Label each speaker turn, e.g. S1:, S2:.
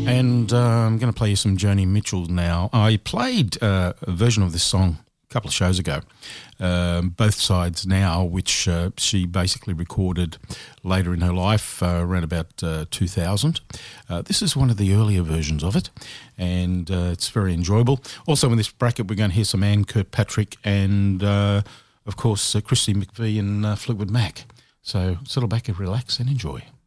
S1: And I'm going to play you some Joni Mitchell now. I played a version of this song a couple of shows ago, Both Sides Now, which she basically recorded later in her life, around about 2000. This is one of the earlier versions of it, and it's very enjoyable. Also in this bracket, we're going to hear some Anne Kirkpatrick and, of course, Christy McVie and Fleetwood Mac. So settle back and relax and enjoy.